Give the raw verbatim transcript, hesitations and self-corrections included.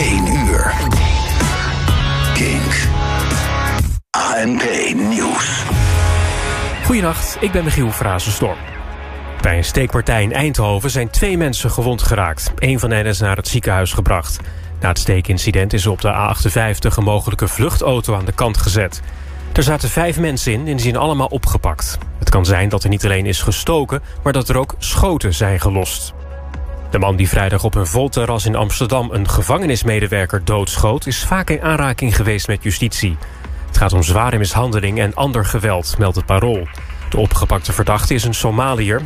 één uur. Kink. A N P Nieuws. Goedenacht, ik ben Michiel Frazenstorm. Bij een steekpartij in Eindhoven zijn twee mensen gewond geraakt. Eén van hen is naar het ziekenhuis gebracht. Na het steekincident is op de A achtenvijftig een mogelijke vluchtauto aan de kant gezet. Er zaten vijf mensen in en die zijn allemaal opgepakt. Het kan zijn dat er niet alleen is gestoken, maar dat er ook schoten zijn gelost. De man die vrijdag op een volterras in Amsterdam een gevangenismedewerker doodschoot, is vaak in aanraking geweest met justitie. Het gaat om zware mishandeling en ander geweld, meldt het Parool. De opgepakte verdachte is een Somaliër.